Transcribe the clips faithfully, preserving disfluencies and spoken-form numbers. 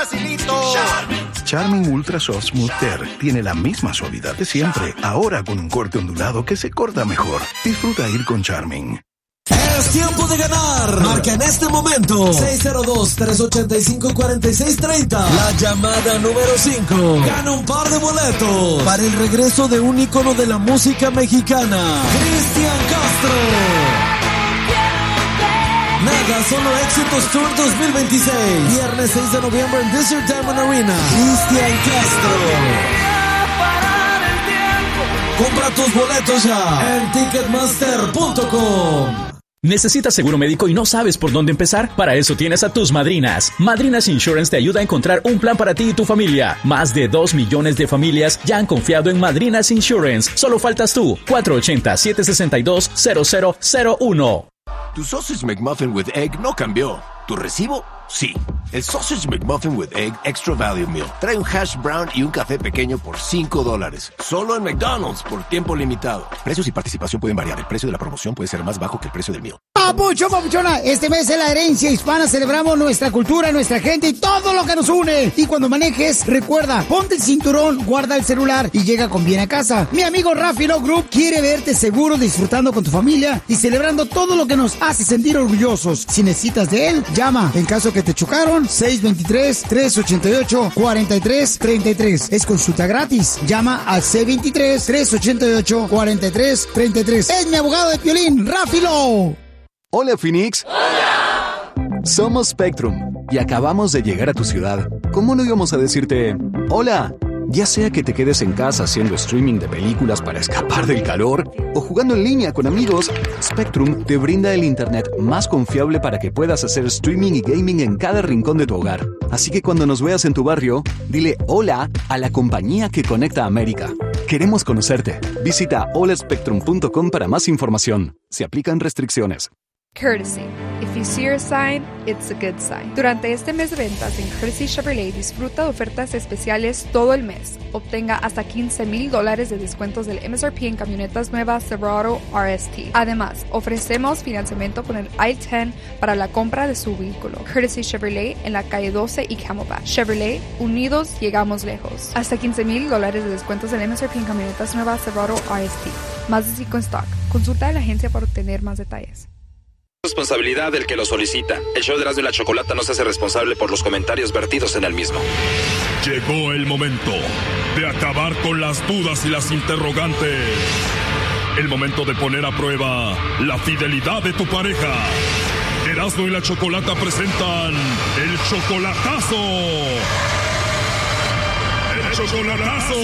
facilito. Charming. Charming Ultra Soft Smooth Tear tiene la misma suavidad de siempre, ahora con un corte ondulado que se corta mejor. Disfruta ir con Charming. Es tiempo de ganar. Marca en este momento seis cero dos, tres ocho cinco, cuatro seis tres cero. La llamada número cinco. Gana un par de boletos para el regreso de un ícono de la música mexicana, Cristian Castro. Nada, solo éxitos Tour dos mil veintiséis. Viernes seis de noviembre en Desert Diamond Arena. Cristian Castro. Compra tus boletos ya en ticketmaster punto com. ¿Necesitas seguro médico y no sabes por dónde empezar? Para eso tienes a tus madrinas. Madrinas Insurance te ayuda a encontrar un plan para ti y tu familia. Más de dos millones de familias ya han confiado en Madrinas Insurance. Solo faltas tú. cuatro ocho cero, siete seis dos, cero cero cero uno. Tu Sausage McMuffin with Egg no cambió. ¿Tu recibo? Sí. El Sausage McMuffin with Egg Extra Value Meal trae un hash brown y un café pequeño por cinco dólares. Solo en McDonald's por tiempo limitado. Precios y participación pueden variar. El precio de la promoción puede ser más bajo que el precio del meal. Papucho, papuchona, este mes de la herencia hispana celebramos nuestra cultura, nuestra gente y todo lo que nos une. Y cuando manejes, recuerda, ponte el cinturón, guarda el celular y llega con bien a casa. Mi amigo Rafi Love Group quiere verte seguro disfrutando con tu familia y celebrando todo lo que nos hace sentir orgullosos. Si necesitas de él, llama. En caso que te chocaron, seis dos tres, tres ocho ocho, cuatro tres tres tres. Es consulta gratis. Llama al seis dos tres, tres ocho ocho, cuatro tres tres tres. Es mi abogado de Piolín, Rafi Love. Hola, Phoenix. ¡Hola! Somos Spectrum y acabamos de llegar a tu ciudad. ¿Cómo no íbamos a decirte hola? Ya sea que te quedes en casa haciendo streaming de películas para escapar del calor o jugando en línea con amigos, Spectrum te brinda el internet más confiable para que puedas hacer streaming y gaming en cada rincón de tu hogar. Así que cuando nos veas en tu barrio, dile hola a la compañía que conecta a América. Queremos conocerte. Visita hola spectrum punto com para más información. Se aplican restricciones. Courtesy. If you see a sign, it's a good sign. Durante este mes de ventas en Courtesy Chevrolet, disfruta de ofertas especiales todo el mes. Obtenga hasta quince mil dólares de descuentos del M S R P en camionetas nuevas Silverado R S T. Además, ofrecemos financiamiento con el I diez para la compra de su vehículo. Courtesy Chevrolet en la calle doce y Camelback. Chevrolet, unidos llegamos lejos. Hasta quince mil dólares de descuentos del M S R P en camionetas nuevas Silverado R S T. Más de cinco en stock. Consulta a la agencia para obtener más detalles. Responsabilidad del que lo solicita. El show de Erasmo y la Chocolata no se hace responsable por los comentarios vertidos en el mismo. Llegó el momento de acabar con las dudas y las interrogantes. El momento de poner a prueba la fidelidad de tu pareja. Erasmo y la Chocolata presentan el chocolatazo. El chocolatazo.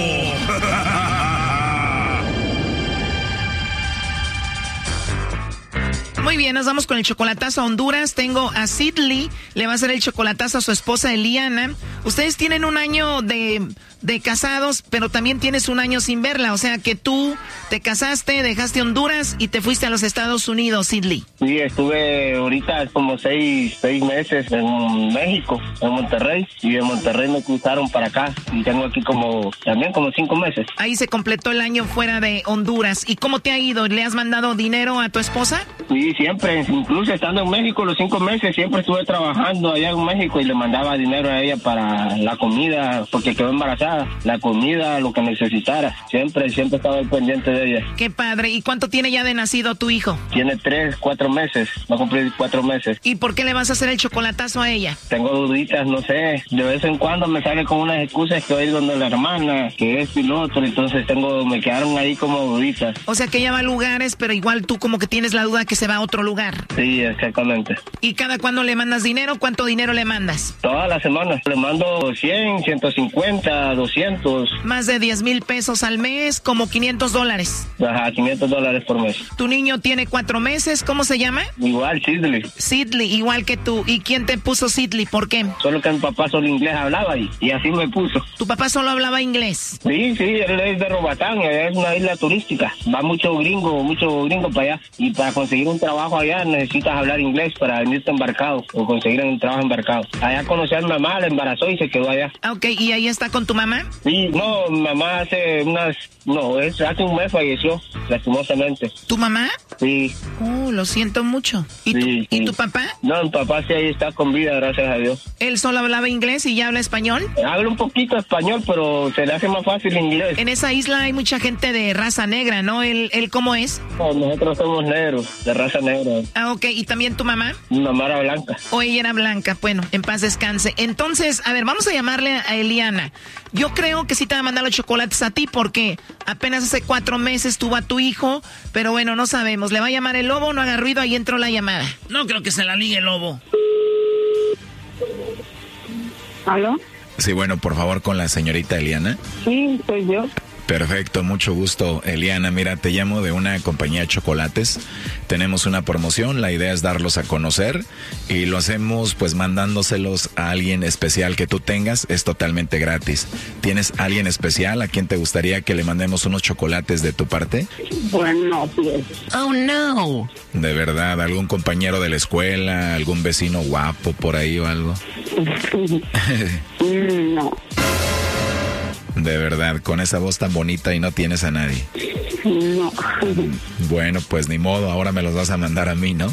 Muy bien, nos vamos con el chocolatazo a Honduras. Tengo a Sidley, le va a hacer el chocolatazo a su esposa Eliana. Ustedes tienen un año de, de casados, pero también tienes un año sin verla. O sea que tú te casaste, dejaste Honduras y te fuiste a los Estados Unidos, Sidley. Sí, estuve ahorita como seis, seis meses en México, en Monterrey. Y de Monterrey me cruzaron para acá. Y tengo aquí como, también como cinco meses. Ahí se completó el año fuera de Honduras. ¿Y cómo te ha ido? ¿Le has mandado dinero a tu esposa? Sí, siempre, incluso estando en México los cinco meses, siempre estuve trabajando allá en México y le mandaba dinero a ella para la comida, porque quedó embarazada, la comida, lo que necesitara. Siempre, siempre estaba al pendiente de ella. Qué padre. ¿Y cuánto tiene ya de nacido tu hijo? Tiene tres, cuatro meses, va a cumplir cuatro meses. ¿Y por qué le vas a hacer el chocolatazo a ella? Tengo duditas, no sé, de vez en cuando me sale con unas excusas que voy donde la hermana, que es piloto, entonces tengo, me quedaron ahí como duditas. O sea que ella va a lugares, pero igual tú como que tienes la duda que se va a otro lugar. Sí, exactamente. ¿Y cada cuándo le mandas dinero? ¿Cuánto dinero le mandas? Todas las semanas. Le mando cien, ciento cincuenta, doscientos. Más de diez mil pesos al mes, como quinientos dólares. Ajá, quinientos dólares por mes. Tu niño tiene cuatro meses, ¿cómo se llama? Igual, Sidley. Sidley, igual que tú. ¿Y quién te puso Sidley? ¿Por qué? Solo que mi papá solo inglés hablaba y, y así me puso. ¿Tu papá solo hablaba inglés? Sí, sí, él es de Robatán, es una isla turística. Va mucho gringo, mucho gringo para allá. Y para conseguir un trabajo trabajo allá, necesitas hablar inglés para venirte embarcado o conseguir un trabajo embarcado. Allá conocí a mi mamá, la embarazó y se quedó allá. Ok, ¿y ahí está con tu mamá? Sí, no, mi mamá hace unas, no, es, hace un mes falleció, lastimosamente. ¿Tu mamá? Sí. Oh, lo siento mucho. ¿Y, sí, tu, sí. ¿y tu papá? No, mi papá sí ahí está con vida, gracias a Dios. ¿Él solo hablaba inglés y ya habla español? Habla un poquito español, pero se le hace más fácil inglés. En esa isla hay mucha gente de raza negra, ¿no? ¿Él, él cómo es? No, nosotros somos negros, de raza negra. Ah, ok. ¿Y también tu mamá? Mi mamá era blanca. O ella era blanca. Bueno, en paz descanse. Entonces, a ver, vamos a llamarle a Eliana. Yo creo que sí te va a mandar los chocolates a ti porque apenas hace cuatro meses tuvo a tu hijo, pero bueno, no sabemos. ¿Le va a llamar el lobo? No haga ruido, ahí entró la llamada. No creo que se la ligue el lobo. ¿Aló? Sí, bueno, por favor, con la señorita Eliana. Sí, soy yo. Perfecto, mucho gusto, Eliana. Mira, te llamo de una compañía de chocolates. Tenemos una promoción, la idea es darlos a conocer y lo hacemos pues mandándoselos a alguien especial que tú tengas, es totalmente gratis. ¿Tienes alguien especial a quien te gustaría que le mandemos unos chocolates de tu parte? Bueno, pues. Oh, no. ¿De verdad? ¿Algún compañero de la escuela? ¿Algún vecino guapo por ahí o algo? No. De verdad, con esa voz tan bonita y no tienes a nadie. No. Bueno, pues ni modo, ahora me los vas a mandar a mí, ¿no?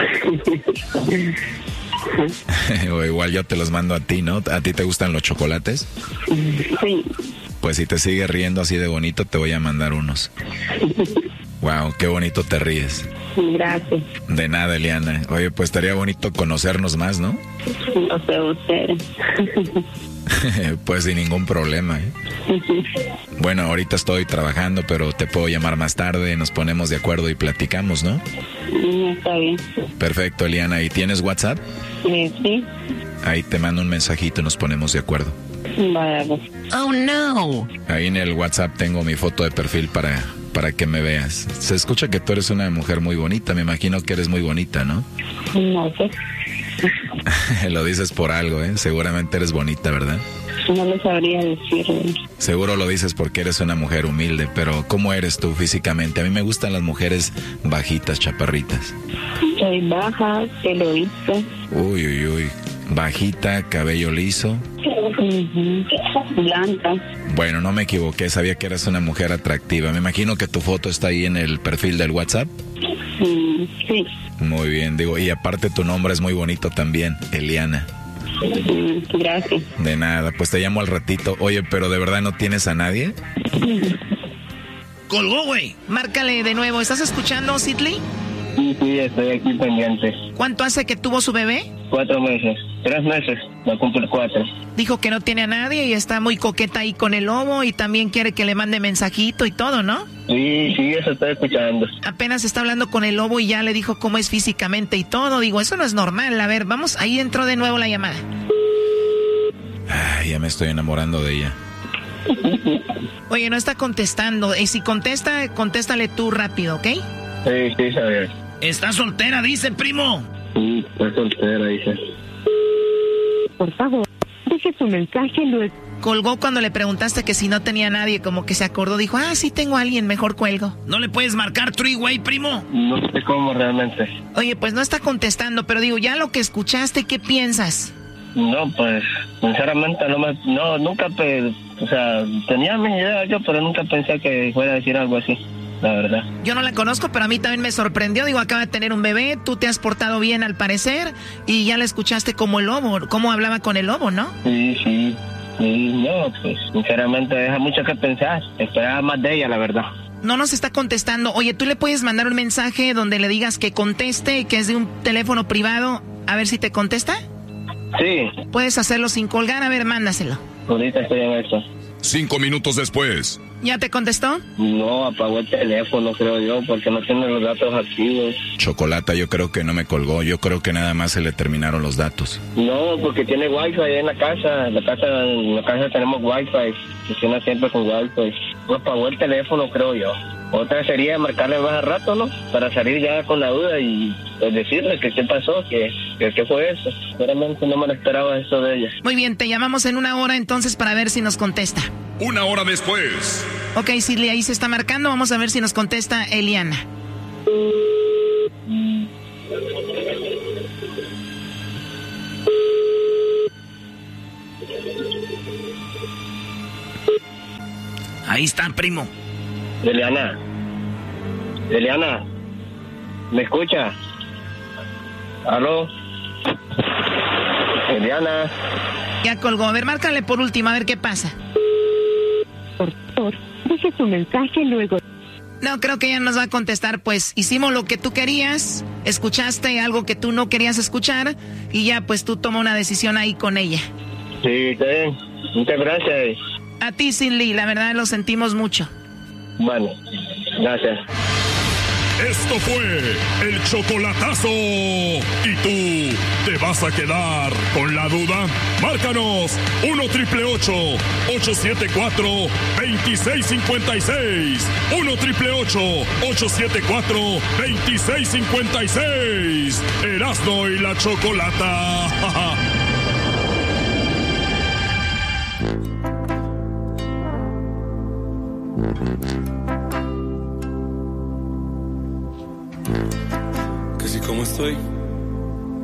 O igual yo te los mando a ti, ¿no? ¿A ti te gustan los chocolates? Sí. Pues si te sigues riendo así de bonito, te voy a mandar unos. Wow, qué bonito te ríes. Gracias. De nada, Eliana. Oye, pues estaría bonito conocernos más, ¿no? No sé ustedes. Pues sin ningún problema, ¿eh? Bueno, ahorita estoy trabajando, pero te puedo llamar más tarde, nos ponemos de acuerdo y platicamos, ¿no? Está bien. Perfecto, Eliana. ¿Y tienes WhatsApp? Eh, sí. Ahí te mando un mensajito y nos ponemos de acuerdo. Vale. Oh, no. Ahí en el WhatsApp tengo mi foto de perfil para, para que me veas. Se escucha que tú eres una mujer muy bonita, me imagino que eres muy bonita, ¿no? No sé. Lo dices por algo, ¿eh? Seguramente eres bonita, ¿verdad? No lo sabría decir. Seguro lo dices porque eres una mujer humilde, pero ¿cómo eres tú físicamente? A mí me gustan las mujeres bajitas, chaparritas. Soy baja, pelo liso. Uy, uy, uy. Bajita, cabello liso. Uh-huh. Blanca. Bueno, no me equivoqué, sabía que eras una mujer atractiva. Me imagino que tu foto está ahí en el perfil del WhatsApp. Mm, sí. Muy bien, digo, y aparte tu nombre es muy bonito también, Eliana. Mm, gracias. De nada, pues te llamo al ratito. Oye, pero ¿de verdad no tienes a nadie? Colgó, güey. Márcale de nuevo. ¿Estás escuchando, Sidley? Sí, sí, estoy aquí pendiente. ¿Cuánto hace que tuvo su bebé? Cuatro meses. Tres meses. Va a cumplir cuatro. Dijo que no tiene a nadie y está muy coqueta ahí con el lobo y también quiere que le mande mensajito y todo, ¿no? Sí, sí, eso estoy escuchando. Apenas está hablando con el lobo y ya le dijo cómo es físicamente y todo. Digo, eso no es normal. A ver, vamos, ahí entró de nuevo la llamada. Ay, ya me estoy enamorando de ella. Oye, no está contestando. Y si contesta, contéstale tú rápido, ¿ok? Sí, sí, sabía. Está soltera, dice, primo. Sí, está soltera, dice. Por favor, deje su mensaje luego. Colgó cuando le preguntaste que si no tenía nadie, como que se acordó, dijo, ah, sí tengo a alguien, mejor cuelgo. ¿No le puedes marcar three-way, primo? No sé cómo realmente. Oye, pues no está contestando, pero digo, ya lo que escuchaste, ¿qué piensas? No, pues, sinceramente, no me, no, nunca, pe, o sea, tenía mi idea yo, pero nunca pensé que fuera a decir algo así, la verdad. Yo no la conozco, pero a mí también me sorprendió. Digo, acaba de tener un bebé, tú te has portado bien al parecer, y ya la escuchaste como el lobo, cómo hablaba con el lobo, ¿no? Sí, sí, sí, no, pues, sinceramente, deja mucho que pensar. Esperaba más de ella, la verdad. No nos está contestando. Oye, ¿tú le puedes mandar un mensaje donde le digas que conteste, que es de un teléfono privado, a ver si te contesta? Sí. Puedes hacerlo sin colgar, a ver, mándaselo. Ahorita estoy en eso. Cinco minutos después. ¿Ya te contestó? No, apagó el teléfono, creo yo, porque no tiene los datos activos. Chocolata, yo creo que no me colgó, yo creo que nada más se le terminaron los datos. No, porque tiene wifi ahí en la casa, en la casa, en la casa tenemos wifi, funciona siempre con wifi. No apagó el teléfono, creo yo. Otra sería marcarle más a rato, ¿no? Para salir ya con la duda y pues, decirle que qué pasó, que, que qué fue eso. Realmente no me lo esperaba eso de ella. Muy bien, te llamamos en una hora entonces para ver si nos contesta. Una hora después. Ok, Sidley, ahí se está marcando, vamos a ver si nos contesta Eliana. Ahí está, primo. Eliana. Eliana. ¿Me escucha? ¿Aló? Eliana. Ya colgó. A ver, márcale por última, a ver qué pasa. Por favor, deje su mensaje luego. No, creo que ella nos va a contestar, pues hicimos lo que tú querías, escuchaste algo que tú no querías escuchar y ya pues tú toma una decisión ahí con ella. Sí, está bien. Muchas gracias. A ti, Cindy, la verdad lo sentimos mucho. Bueno, gracias. Esto fue el chocolatazo. ¿Y tú te vas a quedar con la duda? Márcanos uno triple ocho, ocho siete cuatro, dos seis cinco seis. uno triple ocho, ocho siete cuatro, dos seis cinco seis. Erasmo y la Chocolata. Que si como estoy